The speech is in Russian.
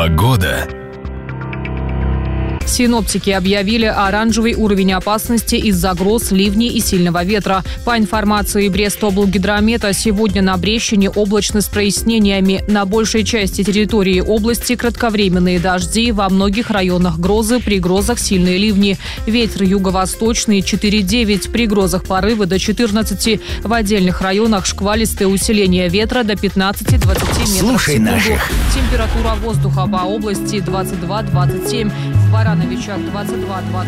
Погода. Синоптики объявили оранжевый уровень опасности из-за гроз, ливней и сильного ветра. По информации Брестоблгидромета, сегодня на Брещине облачно с прояснениями. На большей части территории области кратковременные дожди, во многих районах грозы, при грозах сильные ливни. Ветер юго-восточный 4,9, при грозах порывы до 14. В отдельных районах шквалистое усиление ветра до 15-20 метров Слушай в секунду. наших. Температура воздуха по области 22-27. В Барановичах 22-20.